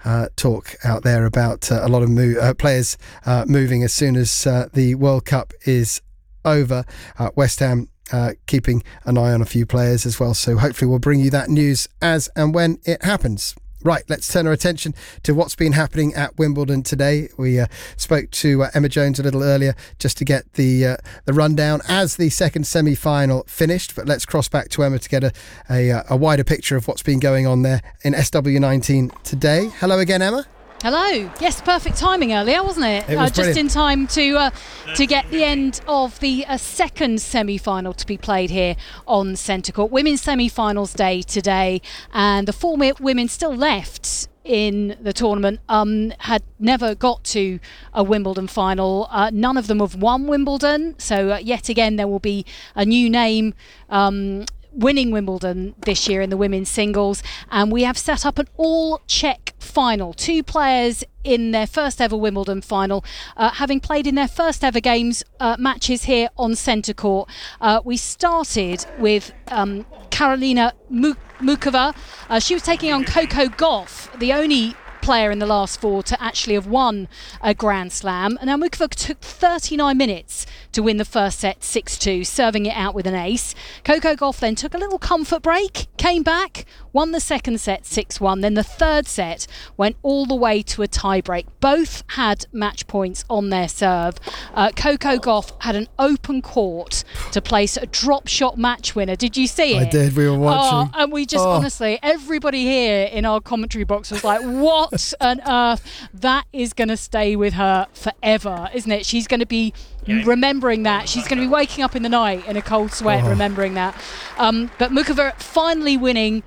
talk out there about a lot of players moving as soon as the World Cup is over. West Ham keeping an eye on a few players as well, so hopefully we'll bring you that news as and when it happens. Right, let's turn our attention to what's been happening at Wimbledon today. We spoke to Emma Jones a little earlier just to get the rundown as the second semi-final finished. But let's cross back to Emma to get a wider picture of what's been going on there in SW19 today. Hello again, Emma. Hello. Yes, perfect timing earlier, wasn't it? It was just in time to get the end of the second semi-final to be played here on Centre Court. Women's semi-finals day today, and the four women still left in the tournament had never got to a Wimbledon final. None of them have won Wimbledon, so yet again there will be a new name winning Wimbledon this year in the women's singles, and we have set up an all-Czech final. Two players in their first ever Wimbledon final, having played in their first ever matches here on Centre Court. We started with Karolina Muchova. She was taking on Coco Gauff, the only player in the last four to actually have won a Grand Slam. And now Muchova took 39 minutes to win the first set 6-2, serving it out with an ace. Coco Gauff then took a little comfort break, came back, won the second set 6-1. Then the third set went all the way to a tie-break. Both had match points on their serve. Coco Gauff had an open court to place a drop shot match winner. Did you see it? I did, we were watching. And we just honestly, everybody here in our commentary box was like, what on earth? That is going to stay with her forever, isn't it? She's going to be remembering that. She's going to be waking up in the night in a cold sweat remembering that. But Muchova finally winning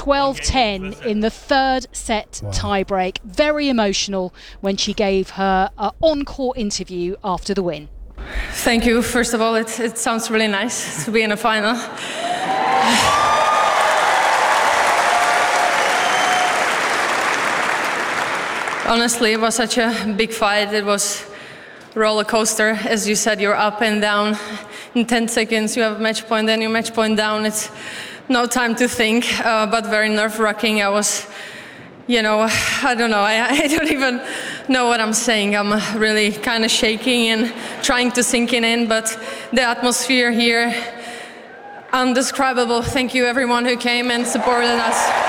12-10 in the third set tiebreak. Very emotional when she gave her on-court interview after the win. Thank you. First of all, it sounds really nice to be in a final. Honestly, it was such a big fight. It was a roller coaster. As you said, you're up and down. In 10 seconds, you have a match point, then your match point down. It's no time to think, but very nerve-wracking. I was, I don't know. I don't even know what I'm saying. I'm really kind of shaking and trying to sink it in, but the atmosphere here, indescribable. Thank you, everyone who came and supported us.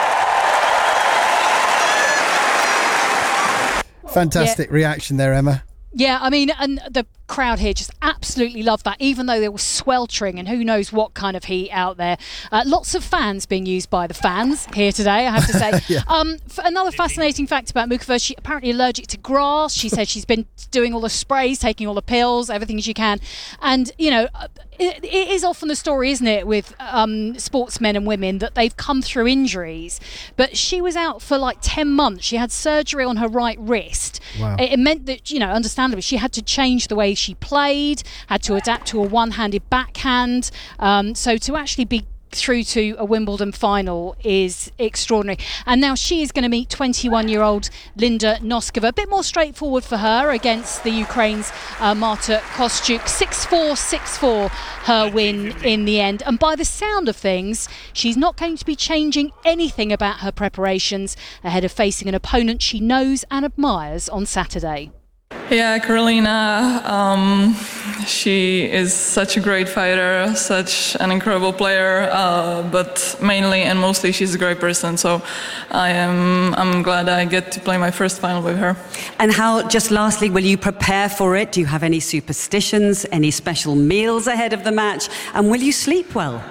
Fantastic reaction there, Emma. Yeah, I mean, and the crowd here just absolutely loved that, even though they were sweltering and who knows what kind of heat out there. Lots of fans being used by the fans here today, I have to say. Another fascinating fact about Muchova, she's apparently allergic to grass. She said she's been doing all the sprays, taking all the pills, everything she can. And, it is often the story, isn't it, with sportsmen and women that they've come through injuries. But she was out for like 10 months. She had surgery on her right wrist. Wow. It meant that, understandably, she had to change the way she played, had to adapt to a one-handed backhand. So to actually be through to a Wimbledon final is extraordinary. And now she is going to meet 21-year-old Linda Noskova. A bit more straightforward for her against the Ukraine's Marta Kostyuk. 6-4, 6-4 her win in the end. And by the sound of things, she's not going to be changing anything about her preparations ahead of facing an opponent she knows and admires on Saturday. Yeah, Karolina, she is such a great fighter, such an incredible player, but mainly and mostly she's a great person. So I'm glad I get to play my first final with her. And how, just lastly, will you prepare for it? Do you have any superstitions, any special meals ahead of the match? And will you sleep well?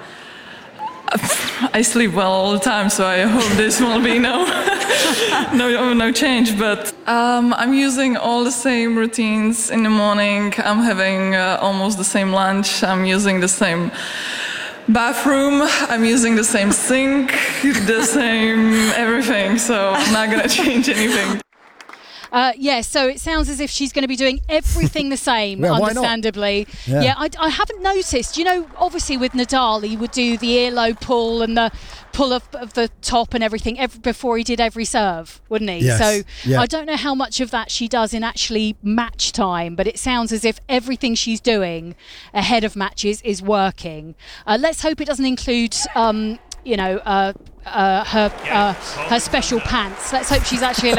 I sleep well all the time, so I hope this will be no change. But I'm using all the same routines in the morning. I'm having almost the same lunch. I'm using the same bathroom. I'm using the same sink, the same everything. So I'm not gonna change anything. So it sounds as if she's going to be doing everything the same, understandably. Yeah, I haven't noticed. Obviously with Nadal, he would do the earlobe pull and the pull of the top and everything before he did every serve, wouldn't he? Yes. So I don't know how much of that she does in actually match time, but it sounds as if everything she's doing ahead of matches is working. Let's hope it doesn't include her special pants. Let's hope she's actually